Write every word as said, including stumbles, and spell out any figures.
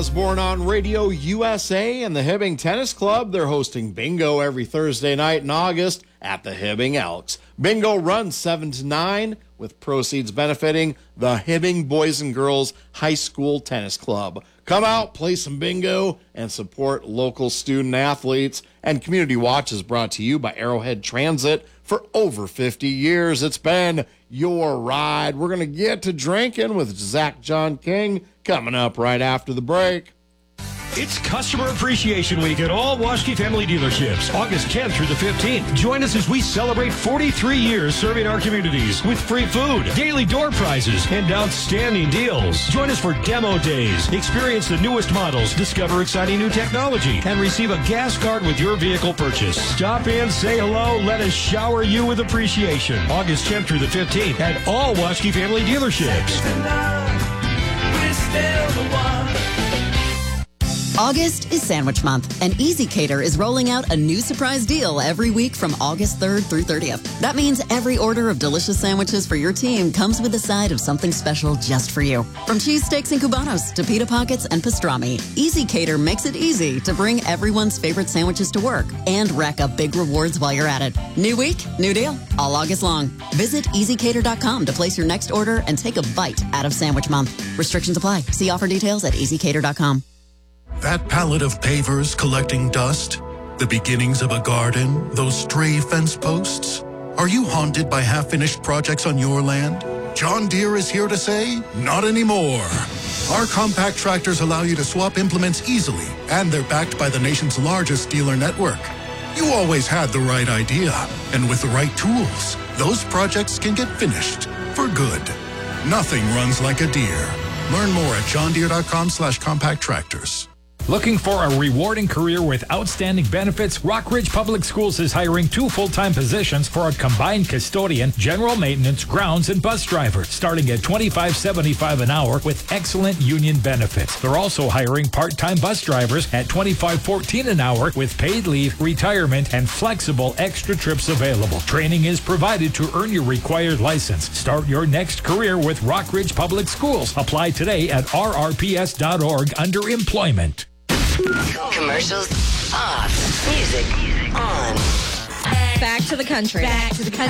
Osborne on Radio U S A and the Hibbing Tennis Club. They're hosting bingo every Thursday night in August at the Hibbing Elks. Bingo runs seven to nine with proceeds benefiting the Hibbing Boys and Girls High School Tennis Club. Come out, play some bingo, and support local student athletes. And Community Watch is brought to you by Arrowhead Transit. For over fifty years, it's been your ride. We're going to get to drinking with Zach John King coming up right after the break. It's Customer Appreciation Week at all Waschke Family Dealerships, August tenth through the fifteenth. Join us as we celebrate forty-three years serving our communities with free food, daily door prizes, and outstanding deals. Join us for demo days. Experience the newest models, discover exciting new technology, and receive a gas card with your vehicle purchase. Stop in, say hello, let us shower you with appreciation. August tenth through the fifteenth at all Waschke Family Dealerships. August is Sandwich Month, and Easy Cater is rolling out a new surprise deal every week from August third through thirtieth. That means every order of delicious sandwiches for your team comes with a side of something special just for you. From cheesesteaks and cubanos to pita pockets and pastrami, Easy Cater makes it easy to bring everyone's favorite sandwiches to work and rack up big rewards while you're at it. New week, new deal, all August long. Visit easy cater dot com to place your next order and take a bite out of Sandwich Month. Restrictions apply. See offer details at easy cater dot com. That pallet of pavers collecting dust, the beginnings of a garden, those stray fence posts. Are you haunted by half-finished projects on your land? John Deere is here to say, not anymore. Our compact tractors allow you to swap implements easily, and they're backed by the nation's largest dealer network. You always had the right idea, and with the right tools, those projects can get finished for good. Nothing runs like a Deere. Learn more at john deere dot com slash compact tractors. Looking for a rewarding career with outstanding benefits? Rockridge Public Schools is hiring two full-time positions for a combined custodian, general maintenance, grounds, and bus driver, starting at twenty-five seventy-five an hour with excellent union benefits. They're also hiring part-time bus drivers at twenty-five fourteen an hour with paid leave, retirement, and flexible extra trips available. Training is provided to earn your required license. Start your next career with Rockridge Public Schools. Apply today at r r p s dot org under employment. Commercials off. Music on. Back to the country. Back to the country.